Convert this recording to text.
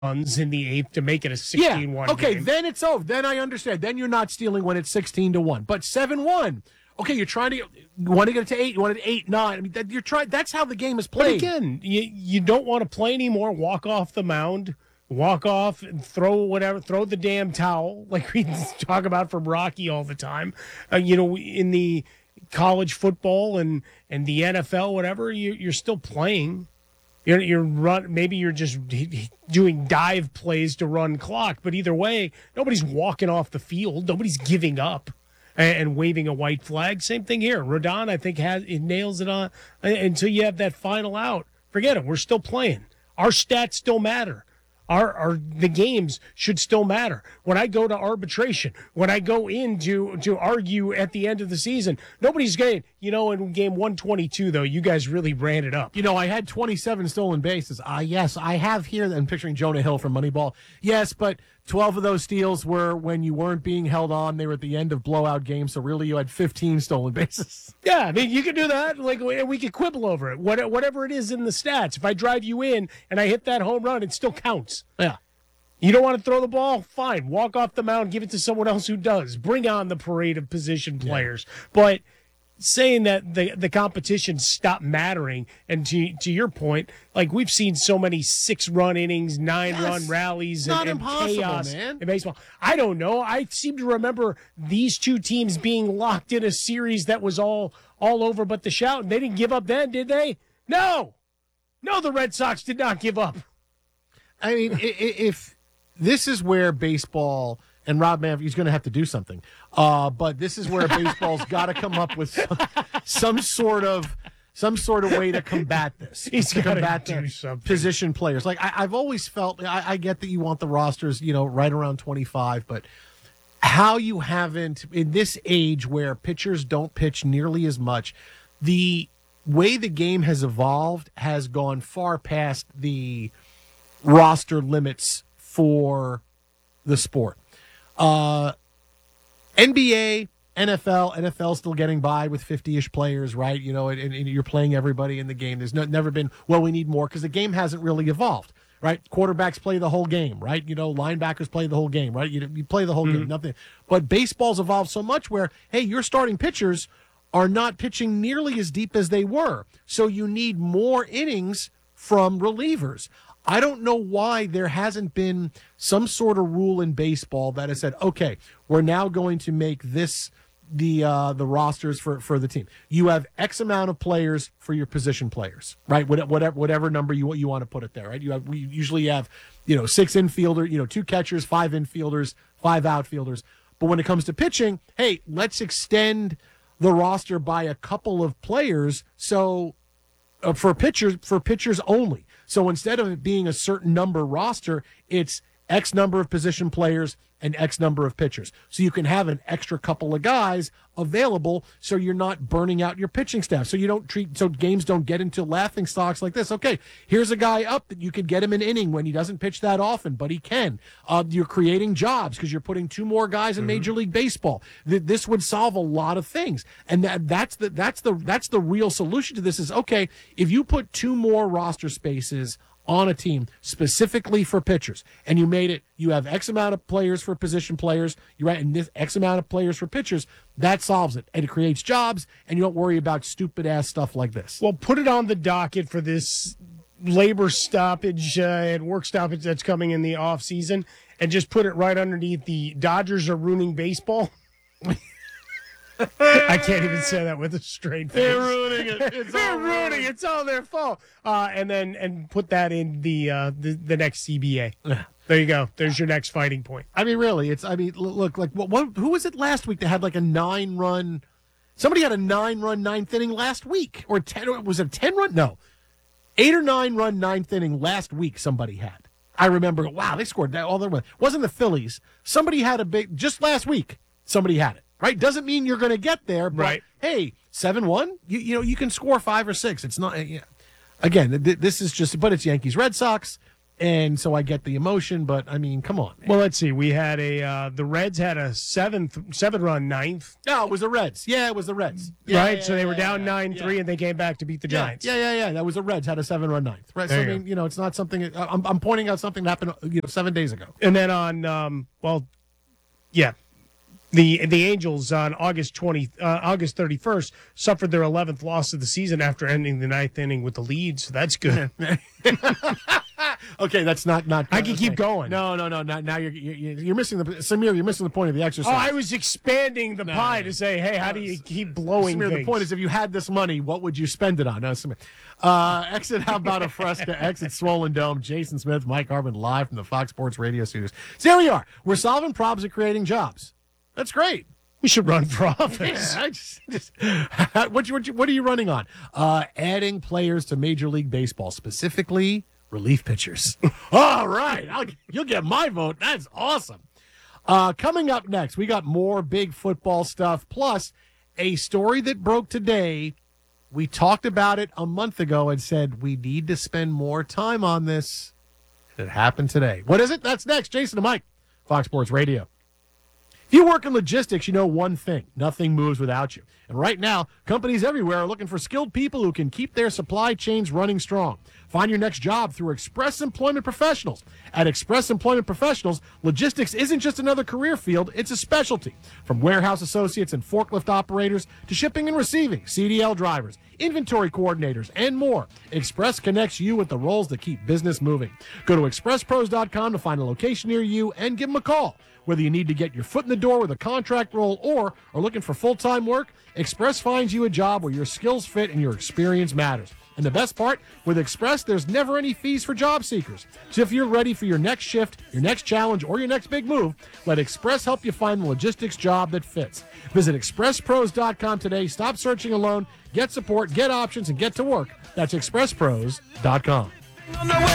runs in the eighth to make it a 16-1 okay, game. then it's over. Then I understand. Then you're not stealing when it's 16-1. But 7-1, okay, you want to get it to 8. You want it to 8-9. I mean, you're trying. That's how the game is played. But again, you don't want to play anymore. Walk off the mound. Walk off and throw the damn towel, like we talk about from Rocky all the time. In the college football and the NFL, whatever, you're still playing. Maybe you're just doing dive plays to run clock, but either way, nobody's walking off the field. Nobody's giving up and waving a white flag. Same thing here. Rodon, I think, nails it on until you have that final out. Forget it. We're still playing. Our stats still matter. The games should still matter. When I go to arbitration, when I go in to argue at the end of the season, nobody's getting, in game 122, though, you guys really ran it up. I had 27 stolen bases. Yes, I have here. I'm picturing Jonah Hill from Moneyball. Yes, but 12 of those steals were when you weren't being held on. They were at the end of blowout games, so really you had 15 stolen bases. Yeah, I mean, you could do that. Like, we could quibble over it. Whatever it is in the stats. If I drive you in and I hit that home run, it still counts. Yeah. You don't want to throw the ball? Fine. Walk off the mound, give it to someone else who does. Bring on the parade of position players. Yeah. But saying that the competition stopped mattering, and to your point, like we've seen so many 6-run innings, 9-run rallies, and chaos in baseball. I don't know. I seem to remember these two teams being locked in a series that was all over but the shout, and they didn't give up then, did they? No, the Red Sox did not give up. I mean, if this is where baseball. And Rob Manfred, he's going to have to do something. But this is where baseball's got to come up with some sort of way to combat this. He's got to do something. Position players. Like I've always felt, I get that you want the rosters, right around 25, but how you haven't, in this age where pitchers don't pitch nearly as much, the way the game has evolved has gone far past the roster limits for the sport. NBA, NFL still getting by with 50-ish players, right? And you're playing everybody in the game. There's never been, we need more because the game hasn't really evolved, right? Quarterbacks play the whole game, right? Linebackers play the whole game, right? You play the whole game, nothing. But baseball's evolved so much where, hey, your starting pitchers are not pitching nearly as deep as they were. So you need more innings from relievers. I don't know why there hasn't been some sort of rule in baseball that has said, okay, we're now going to make this the rosters for the team. You have X amount of players for your position players, right? Whatever number you want to put it there, right? We usually have 6 infielders, 2 catchers, 5 infielders, 5 outfielders. But when it comes to pitching, hey, let's extend the roster by a couple of players. So for pitchers only. So instead of it being a certain number roster, it's X number of position players and X number of pitchers. So you can have an extra couple of guys available so you're not burning out your pitching staff. So games don't get into laughing stocks like this. Okay, here's a guy up that you could get him an inning when he doesn't pitch that often, but he can. You're creating jobs because you're putting 2 more guys in Major League Baseball. This would solve a lot of things. And that's the real solution to this is, okay, if you put 2 more roster spaces on a team specifically for pitchers, and you have X amount of players for position players, you're right, and this X amount of players for pitchers, that solves it. And it creates jobs, and you don't worry about stupid-ass stuff like this. Well, put it on the docket for this labor stoppage and work stoppage that's coming in the offseason, and just put it right underneath the Dodgers are ruining baseball. I can't even say that with a straight face. They're ruining it. They're ruining it. It's all their fault. And put that in the next CBA. There you go. There's your next fighting point. I mean, really, look, like who was it last week that had like a 9-run? Somebody had a 9-run 9th inning last week, or 10? Was it a 10-run? No, 8 or 9-run 9th inning last week. Somebody had. I remember. Wow, they scored that all their way. Wasn't the Phillies? Somebody had a big just last week. Somebody had it. Right? Doesn't mean you're going to get there, but right. Hey, 7-1, you can score 5 or 6. It's not, again, this is just, but it's Yankees, Red Sox. And so I get the emotion, but I mean, come on, man. Well, let's see. We had the Reds had a 7-run ninth. No, it was the Reds. Yeah, it was the Reds. Right? So they were down 9-3, and they came back to beat the Giants. Yeah. That was the Reds, had a 7-run ninth. Right. So, I mean, it's not something, I'm pointing out something that happened, 7 days ago. And then on, the Angels on August 31st suffered their 11th loss of the season after ending the ninth inning with the lead. So that's good. Okay, that's not. I can keep going. No. Now you're missing Samir. You're missing the point of the exercise. Oh, I was expanding the pie to say, hey, how do you keep blowing Samir, things? the point is, if you had this money, what would you spend it on? No, Samir. Exit. How about a Fresca? Exit Swollen Dome. Jason Smith, Mike Harmon, live from the Fox Sports Radio studios. So here we are. We're solving problems and creating jobs. That's great. We should run for office. Yeah, what are you running on? Adding players to Major League Baseball, specifically relief pitchers. All right. You'll get my vote. That's awesome. Coming up next, we got more big football stuff, plus a story that broke today. We talked about it a month ago and said we need to spend more time on this. It happened today. What is it? That's next. Jason and Mike, Fox Sports Radio. If you work in logistics, you know one thing. Nothing moves without you. And right now, companies everywhere are looking for skilled people who can keep their supply chains running strong. Find your next job through Express Employment Professionals. At Express Employment Professionals, logistics isn't just another career field, it's a specialty. From warehouse associates and forklift operators to shipping and receiving, CDL drivers, inventory coordinators, and more, Express connects you with the roles that keep business moving. Go to expresspros.com to find a location near you and give them a call. Whether you need to get your foot in the door with a contract role or are looking for full-time work, Express finds you a job where your skills fit and your experience matters. And the best part, with Express, there's never any fees for job seekers. So if you're ready for your next shift, your next challenge, or your next big move, let Express help you find the logistics job that fits. Visit expresspros.com today. Stop searching alone. Get support, get options, and get to work. That's expresspros.com.